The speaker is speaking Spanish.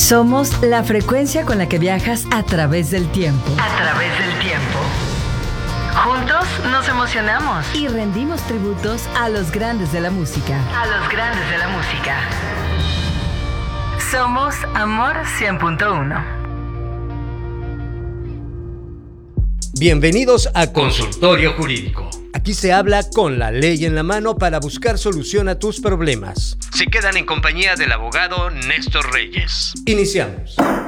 Somos la frecuencia con la que viajas a través del tiempo. A través del tiempo. Juntos nos emocionamos. Y rendimos tributos a los grandes de la música. A los grandes de la música. Somos Amor 100.1. Bienvenidos a Consultorio Jurídico. Aquí se habla con la ley en la mano para buscar solución a tus problemas. Se quedan en compañía del abogado Néstor Reyes. Iniciamos.